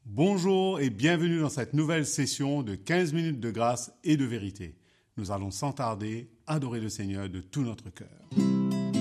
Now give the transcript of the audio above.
Bonjour et bienvenue dans cette nouvelle session de 15 minutes de grâce et de vérité. Nous allons sans tarder adorer le Seigneur de tout notre cœur.